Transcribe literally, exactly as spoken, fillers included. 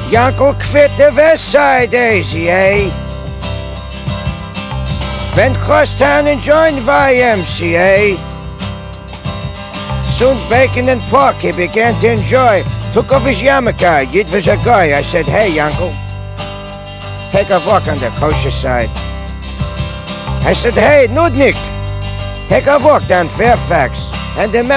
Yankel quit the West Side easy, eh? Went cross town and joined Y M C A. Soon Bacon and Pork he began to enjoy. Took off his yarmulke, it was a guy. I said, hey, Yankel, take a walk on the kosher side. I said, hey, Nudnik, take a walk down Fairfax. And the man